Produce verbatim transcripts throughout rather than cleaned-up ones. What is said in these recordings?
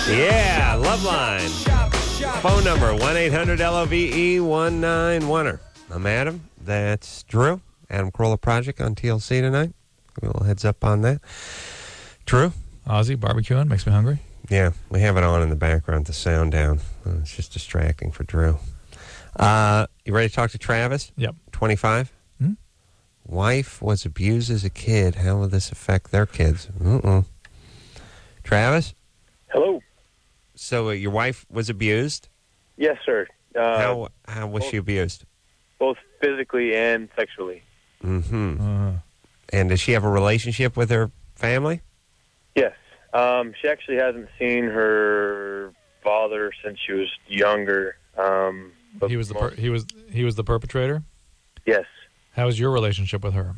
Yeah, Loveline. Phone number, one eight hundred L O V E one nine one zero. I'm Adam. That's Drew. Adam Carolla Project on T L C tonight. A little heads up on that. Drew? Ozzy, barbecuing, makes me hungry. Yeah, we have it on in the background, the sound down. Uh, it's just distracting for Drew. Uh, you ready to talk to Travis? Yep. twenty-five? Hmm? Wife was abused as a kid. How will this affect their kids? Uh-uh. Travis? Hello. So uh, your wife was abused? Yes, sir. Uh, how how was both, she abused? Both physically and sexually. Mm-hmm. Uh, And does she have a relationship with her family? Yes. Um, she actually hasn't seen her father since she was younger. Um, but he was the per- most, he was he was the perpetrator. yes. How was your relationship with her?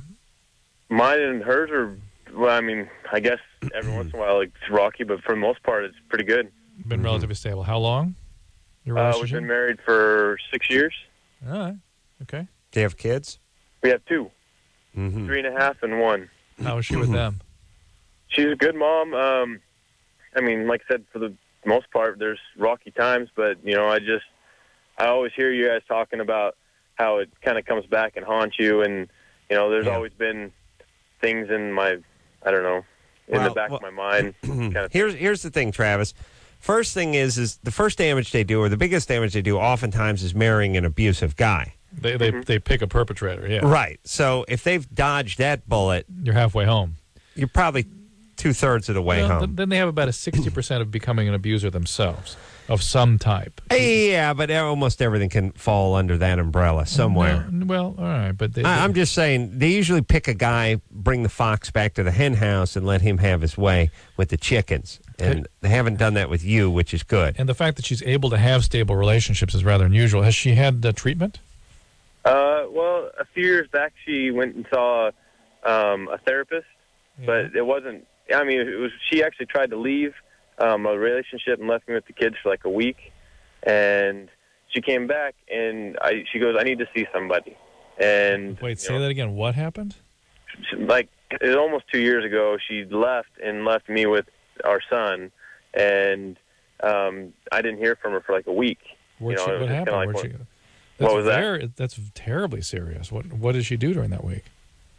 Mine and hers are. Well, I mean, I guess every once in a while it's rocky, but for the most part, it's pretty good. Been Mhm. relatively stable. How long? Your Uh, we've relationship? been married for six years. All right. Okay. Do you have kids? We have two, Mm-hmm. three and a half, and one. How was she with them? She's a good mom. Um, I mean, like I said, for the most part, there's rocky times, but, you know, I just, I always hear you guys talking about how it kind of comes back and haunts you, and, you know, there's Yeah. always been things in my, I don't know, in Well, the back well- of my mind. kind of Here's here's the thing, Travis. First thing is is the first damage they do, or the biggest damage they do, oftentimes is marrying an abusive guy. They they they pick a perpetrator. Yeah. Right. So if they've dodged that bullet, You're halfway home. you're probably two thirds of the way Well, home. th- then they have about a sixty percent of becoming an abuser themselves, of some type. Yeah, but almost everything can fall under that umbrella somewhere. No, well, all right, but they, I, I'm just saying, they usually pick a guy, bring the fox back to the hen house, and let him have his way with the chickens. And they haven't done that with you, which is good. and the fact that she's able to have stable relationships is rather unusual. Has she had uh, treatment? Uh, well, a few years back, she went and saw um, a therapist, but it wasn't. I mean, it was. She actually tried to leave um, a relationship and left me with the kids for like a week, and she came back and I. She goes, "I need to see somebody." And Wait, you say know, that again. What happened? she- like it was almost two years ago, she left and left me with our son, and um, I didn't hear from her for like a week. Where'd You know, she, it was what just happened? kinda like Where'd one- she, that's What was that? very, That's terribly serious. What What did she do during that week?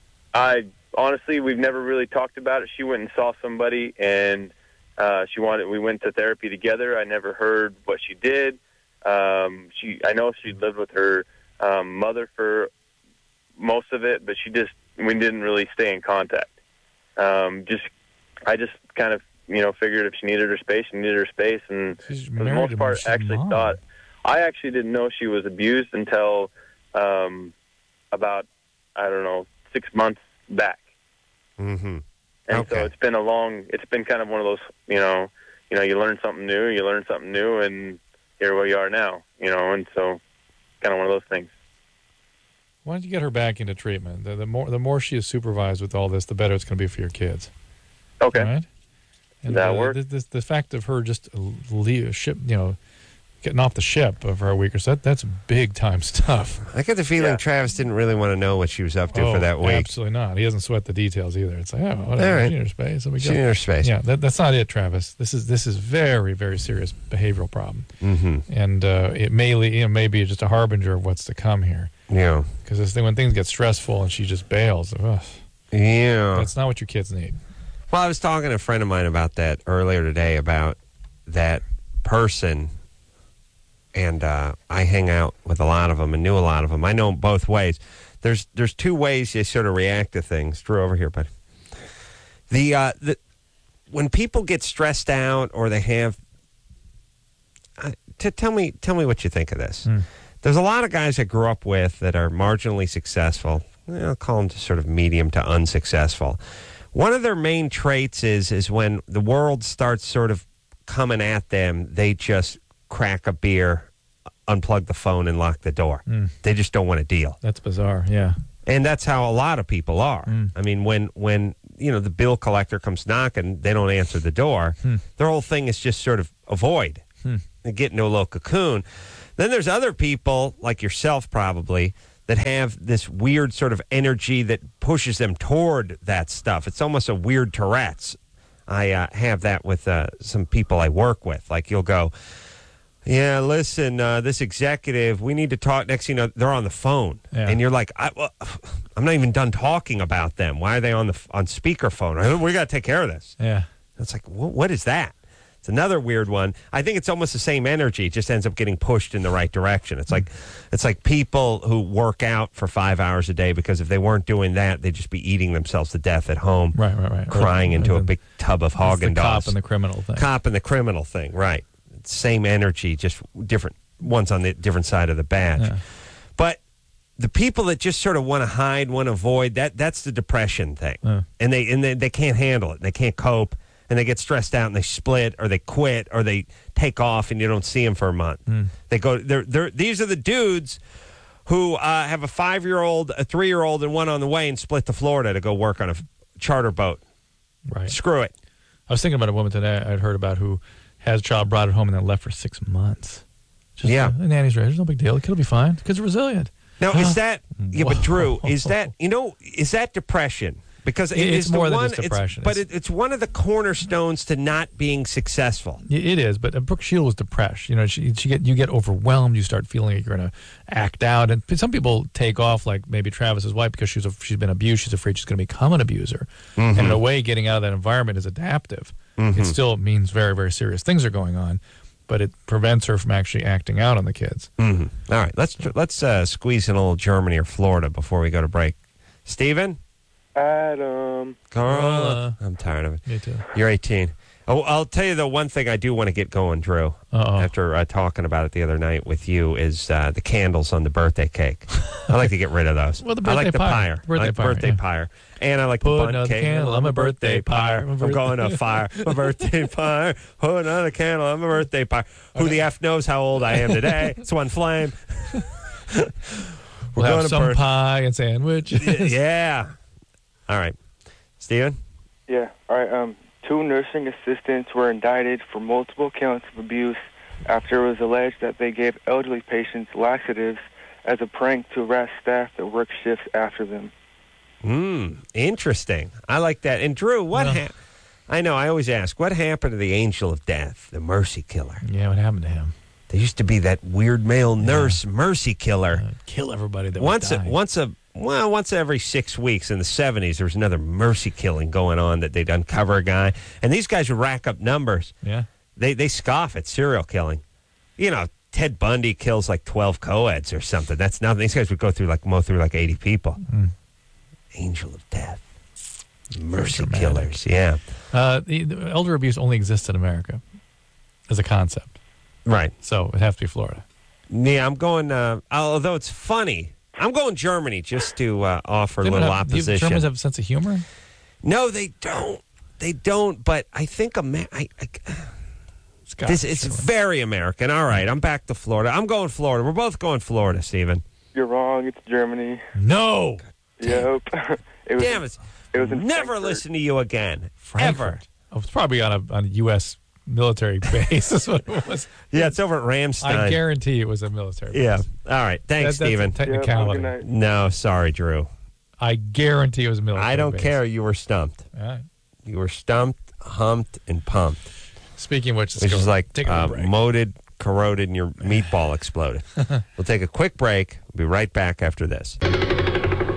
I honestly, we've never really talked about it. She went and saw somebody, and uh, she wanted. We went to therapy together. I never heard what she did. Um, she, I know she lived with her um, mother for most of it, but she just we didn't really stay in contact. Um, just, I just kind of you know figured if she needed her space, she needed her space, and She's for the married most to part, she's actually mom. thought. I actually didn't know she was abused until um, about I don't know six months back. Mm-hmm. And Okay. so it's been a long, it's been kind of one of those, you know, you know, you learn something new, you learn something new, and here we are now, you know, and so kind of one of those things. Why don't you get her back into treatment? The, the more the more she is supervised with all this, the better it's going to be for your kids. Okay. Right? And That uh, work? The, the, the fact of her just leave, ship, you know, getting off the ship for a week or so, that, that's big time stuff. I get the feeling Yeah. Travis didn't really want to know what she was up to oh, for that week. Absolutely not. He doesn't sweat the details either. It's like, oh, whatever, All right. she in her space. Let me She go. in her space. Yeah, that, that's not it, Travis. This is this is very very serious behavioral problem, Mm-hmm. and uh, it may le- you know, may be just a harbinger of what's to come here. Yeah. Because this thing, when things get stressful and she just bails, ugh, Yeah. that's not what your kids need. Well, I was talking to a friend of mine about that earlier today, about that person, and uh, I hang out with a lot of them and knew a lot of them. I know 'em both ways. There's there's two ways you sort of react to things. Drew, over here, buddy. The uh, the when people get stressed out or they have, uh, t- tell me tell me what you think of this. Hmm. There's a lot of guys I grew up with that are marginally successful. I'll call them just sort of medium to unsuccessful. One of their main traits is is when the world starts sort of coming at them, they just crack a beer, unplug the phone, and lock the door. Mm. They just don't want to deal. That's bizarre. Yeah. And that's how a lot of people are. Mm. I mean, when, when you know the bill collector comes knocking, they don't answer the door. Hmm. Their whole thing is just sort of avoid Hmm. and get into a little cocoon. Then there's other people, like yourself probably, that have this weird sort of energy that pushes them toward that stuff. It's almost a weird Tourette's. I uh, have that with uh, some people I work with. Like you'll go, yeah, listen, uh, this executive, we need to talk. Next thing you know, they're on the phone. Yeah. And you're like, I, well, I'm not even done talking about them. Why are they on the on speakerphone? We got to take care of this. Yeah. It's like, wh- what is that? It's another weird one. I think it's almost the same energy. It just ends up getting pushed in the right direction. It's like it's like people who work out for five hours a day because if they weren't doing that, they'd just be eating themselves to death at home. Right, right, right. Crying Or- into or a the- big tub of It's the Haagen-Dazs. cop and the criminal thing. Cop and the criminal thing, right. Same energy, just different ones on the different side of the badge. Yeah. But the people that just sort of want to hide, want to avoid, that that's the depression thing. Uh. And they and they, they can't handle it. They can't cope. And they get stressed out and they split or they quit or they take off and you don't see them for a month. Mm. They go, they're, they're, these are the dudes who uh, have a five-year-old, a three-year-old, and one on the way and split to Florida to go work on a charter boat. Right. Screw it. I was thinking about a woman today I'd heard about who has a child, brought it home, and then left for six months. Just, Yeah. Uh, the nanny's raised. There's no big deal. The kid will be fine. The kids are resilient. Now, Huh? is that, yeah, but Drew, Whoa. is that, you know, is that depression? Because it It- is it's more the than one, just depression. It's, but It's- it, it's one of the cornerstones to not being successful. Y- It is, but uh, Brooke Shield was depressed. You know, she, she get you get overwhelmed. You start feeling like you're going to act out, and some people take off, like maybe Travis's wife, because she's a, she's been abused. She's afraid she's going to become an abuser. Mm-hmm. And in a way, getting out of that environment is adaptive. It still means very, very serious things are going on, but it prevents her from actually acting out on the kids. Mm-hmm. All right, let's tr- let's uh, squeeze in a little Germany or Florida before we go to break. Steven? Adam. Carla? Carla. I'm tired of it. Me too. You're eighteen. Oh, I'll tell you the one thing I do want to get going, Drew, Uh-oh. after uh, talking about it the other night with you, is uh, the candles on the birthday cake. I like to get rid of those. Well, the I like birthday the pyre. pyre. Birthday I like pyre, birthday yeah. pyre. And I like Put the bun another cake. candle on my birthday pyre. I'm going to fire my birthday pyre. Put another candle on my birthday pyre. Who the F knows how old I am today? It's one flame. We're We'll have going to some birth- pie and sandwiches. Yeah. All right. Steven? Yeah. All right. Um, two nursing assistants were indicted for multiple counts of abuse after it was alleged that they gave elderly patients laxatives as a prank to harass staff that work shifts after them. Hmm. Interesting. I like that. And Drew, what Well- happened? I know, I always ask, what happened to the angel of death, the mercy killer? Yeah, what happened to him? There used to be that weird male nurse, mercy killer. Uh, kill everybody that once, would a, die. once a, well, once every six weeks in the seventies, there was another mercy killing going on that they'd uncover a guy. And these guys would rack up numbers. Yeah. They they scoff at serial killing. You know, Ted Bundy kills like twelve co-eds or something. That's nothing. These guys would go through like, mow through like eighty people. Mm. Angel of death. Mercy dramatic. killers, yeah. Uh, the, the elder abuse only exists in America as a concept. Right. So it has to be Florida. Yeah, I'm going, uh, although it's funny, I'm going Germany just to uh, offer a They don't little have- do opposition. Germans have a sense of humor? No, they don't. They don't, but I think Amer- I, I, Scott, this it's surely. very American. All right, I'm back to Florida. I'm going Florida. We're both going Florida, Stephen. You're wrong. It's Germany. No. Yep. it was, Damn it. It was in Never Frankfurt. listen to you again. Frankfurt. Ever. Oh, it's probably on a, on a U S military base. That's what it was. Yeah, it's over at Ramstein. I guarantee it was a military base. Yeah. All right. Thanks, That- that's Stephen. a Yep, have a technicality. good night. No, sorry, Drew. I guarantee it was a military I don't base. care. You were stumped. All right. You were stumped, humped, and pumped. Speaking of which, let's Which go is like take a uh, break. moated, corroded, and your meatball exploded. We'll take a quick break. We'll be right back after this.